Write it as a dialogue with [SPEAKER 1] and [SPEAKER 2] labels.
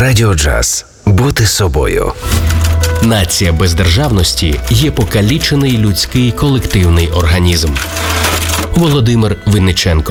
[SPEAKER 1] Радіо Джаз. Бути собою.
[SPEAKER 2] Нація без державності є покалічений людський колективний організм. Володимир Винниченко.